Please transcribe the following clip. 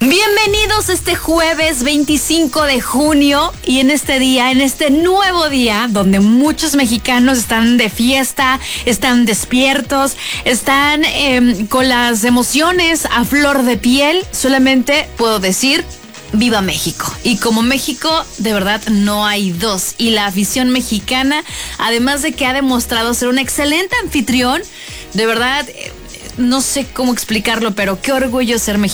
Bienvenidos este jueves 25 de junio y en este día, en este nuevo día donde muchos mexicanos están de fiesta, están despiertos, están con las emociones a flor de piel, solamente puedo decir ¡Viva México! Y como México, de verdad, no hay dos. Y la afición mexicana, además de que ha demostrado ser un excelente anfitrión, de verdad, no sé cómo explicarlo, pero qué orgullo ser mexicano.